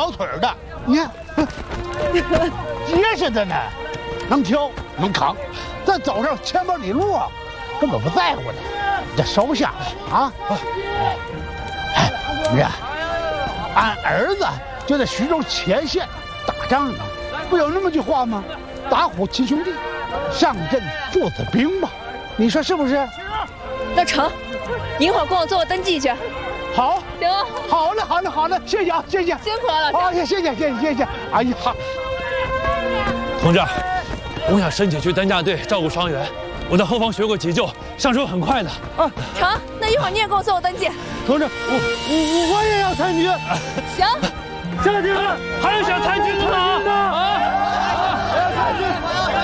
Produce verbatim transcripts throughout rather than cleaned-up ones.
跑腿的，你看，结实的呢，能挑能扛，咱走上千百里路啊，根本不在乎的。这手下啊，哎，哎，你看，俺儿子就在徐州前线打仗呢，不有那么句话吗？打虎亲兄弟，上阵父子兵嘛，你说是不是？ 那成，你一会儿跟我做个登记去。 好， 行， 好嘞，好嘞，好嘞，谢谢啊，谢谢， 辛苦了，老好，谢谢，谢谢，谢谢，哎呀，好。 同志，我想申请去担架队照顾伤员，我在后方学过急救，上手很快的。啊， 成，那一会儿你也跟我做个登记。 同志，我我我也要参军。 行， 下去了，还有想参军的吗？啊！我要参军。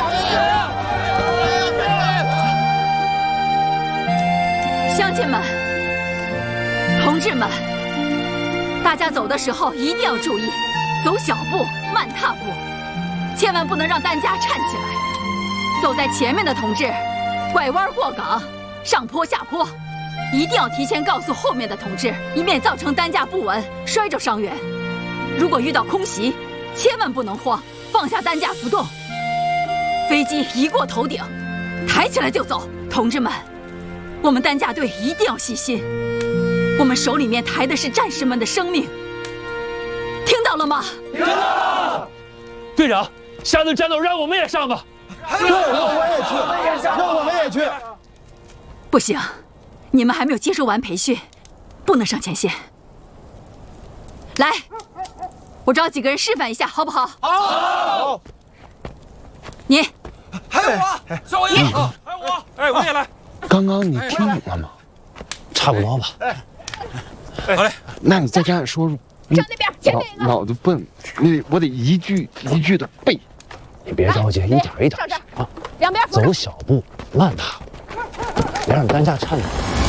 乡亲们。同志们，大家走的时候一定要注意，走小步，慢踏步，千万不能让担架颤起来。走在前面的同志，拐弯过岗，上坡下坡，一定要提前告诉后面的同志，以免造成担架不稳，摔着伤员。如果遇到空袭，千万不能慌，放下担架不动。飞机一过头顶，抬起来就走。同志们，我们担架队一定要细心。我们手里面抬的是战士们的生命，听到了吗？ 听到了。队长，下次战斗让我们也上吧。 对，让我也去，让我们也去。 不行，你们还没有接受完培训，不能上前线。来，我找几个人示范一下，好不好？ 好。 你， 还有我，小我一，还有我，哎，我也来。 刚刚你听懂了吗？ 差不多吧。 好嘞， 那你再跟俺说说。 上那边，前面一个。 脑子笨，你我得一句一句的背。 你别着急，一点一点啊。 两边走小步，慢踏，别让担架颤抖。